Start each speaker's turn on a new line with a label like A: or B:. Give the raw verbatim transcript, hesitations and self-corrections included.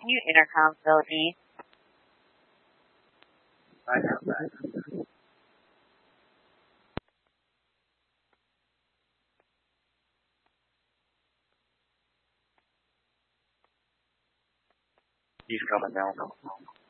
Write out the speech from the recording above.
A: Mute intercom, Philippines.
B: I have that. He's coming now.